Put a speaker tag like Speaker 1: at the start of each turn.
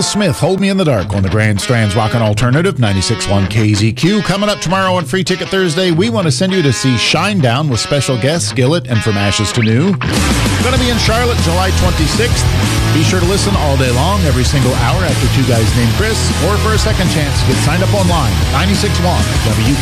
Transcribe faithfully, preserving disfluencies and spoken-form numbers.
Speaker 1: Smith, Hold Me in the Dark on the Grand Strand's Rockin' Alternative, ninety-six point one K Z Q. Coming up tomorrow on Free Ticket Thursday, we want to send you to see Shinedown with special guests Skillet and From Ashes to New. Going to be in Charlotte July twenty-sixth. Be sure to listen all day long, every single hour after Two Guys Named Chris, or for a second chance, get signed up online, ninety-six point one W